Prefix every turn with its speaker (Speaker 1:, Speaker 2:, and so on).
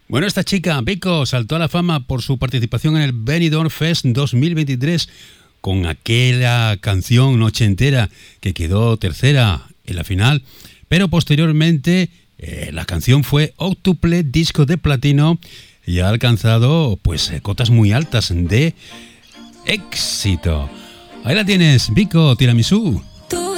Speaker 1: Bueno, esta chica, Vico, saltó a la fama por su participación en el Benidorm Fest 2023 con aquella canción ochentera que quedó tercera en la final, pero posteriormente la canción fue octuple disco de platino y ha alcanzado pues cotas muy altas de éxito. Ahí la tienes, Vico Tiramisú.